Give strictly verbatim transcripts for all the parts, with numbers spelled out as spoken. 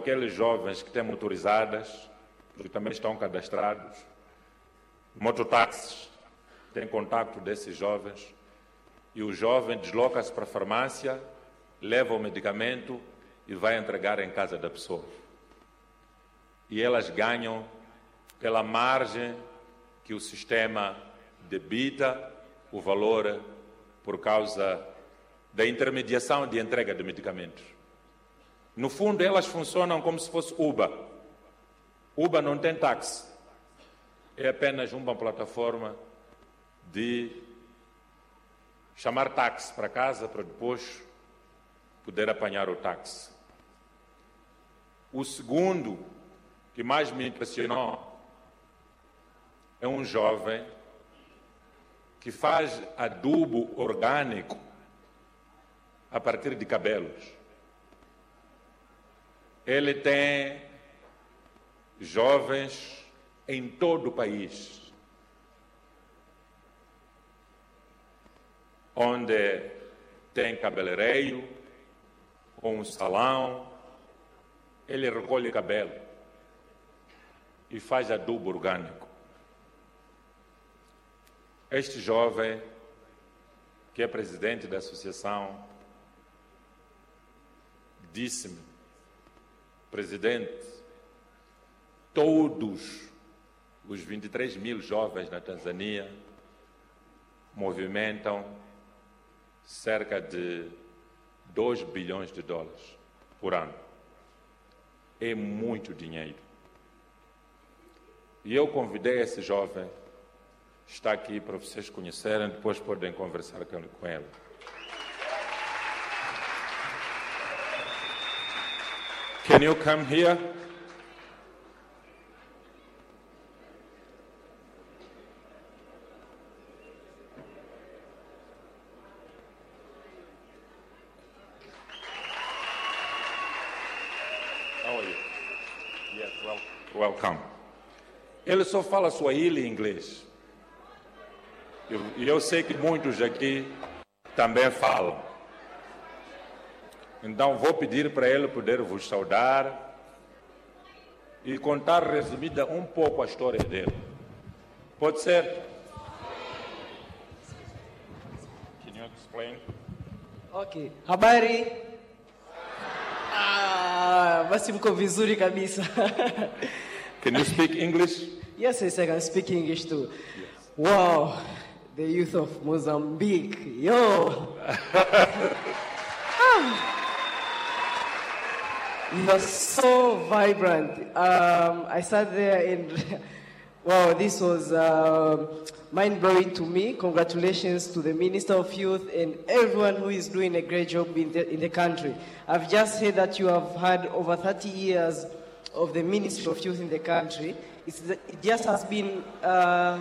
aqueles jovens que têm motorizadas, que também estão cadastrados, mototáxis, têm contato desses jovens, e o jovem desloca-se para a farmácia, leva o medicamento e vai entregar em casa da pessoa. E elas ganham pela margem que o sistema debita o valor por causa da intermediação de entrega de medicamentos. No fundo, elas funcionam como se fosse Uber. Uber não tem táxi. É apenas uma plataforma de chamar táxi para casa para depois poder apanhar o táxi. O segundo que mais me impressionou é um jovem que faz adubo orgânico a partir de cabelos. Ele tem jovens em todo o país, onde tem cabeleireiro ou um salão, ele recolhe cabelo e faz adubo orgânico. Este jovem, que é presidente da associação, disse-me: presidente, todos os vinte e três mil jovens na Tanzânia movimentam cerca de dois bilhões de dólares por ano. É muito dinheiro. E eu convidei esse jovem, está aqui para vocês conhecerem, depois podem conversar com ele. Can you come here? How are you? Yes, well, welcome. Ele só fala Swahili e inglês. E eu sei que muitos aqui também falam. Então vou pedir para ele poder vos saudar e contar resumida um pouco a história dele. Pode ser? Can you explain? Okay. Habari. Ah, basi mko vizuri kabisa. Can you speak English? Yes, yes, I can speak English too. Yes. Wow, the youth of Mozambique, yo. You're so vibrant. Um, I sat there and, wow, this was uh, mind-blowing to me. Congratulations to the Minister of Youth and everyone who is doing a great job in the, in the country. I've just heard that you have had over thirty years of the Ministry of Youth in the country. It's the, it just has been... Uh,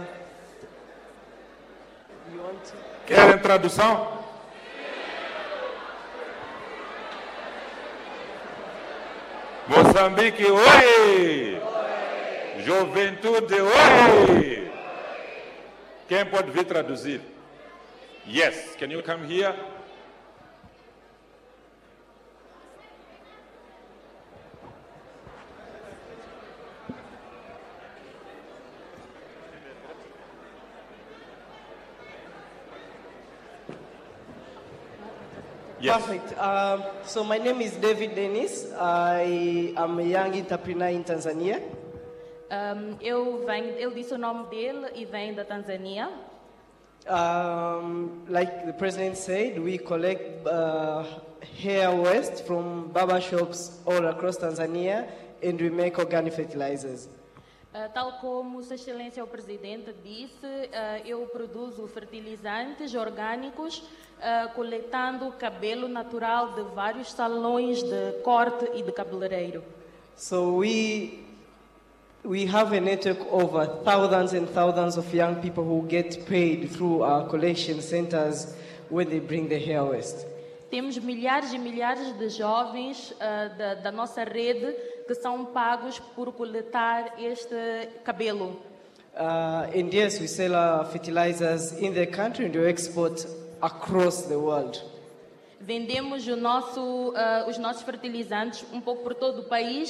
you want to... Querem tradução? Moçambique, oi! Juventude, oi! Quem pode vir traduzir? Yes, can you come here? Yes. Perfect. Um, so my name is David Dennis. I am a young entrepreneur in Tanzania. Um, eu venho, ele disse o nome dele e vem da Tanzânia. Um, like the president said, we collect uh, hair waste from barber shops all across Tanzania and we make organic fertilizers. Uh, tal como Sua Excelência o Presidente disse, uh, eu produzo fertilizantes orgânicos, uh, coletando cabelo natural de vários salões de corte e de cabeleireiro. So we we have a network over thousands and thousands of young people who get paid through our collection centers when they bring the hair waste. Temos milhares e milhares de jovens uh, da, da nossa rede que são pagos por coletar este cabelo. Uh, and yes, we sell our fertilizers in the country and we export across the world. Vendemos o nosso, uh, os nossos fertilizantes um pouco por todo o país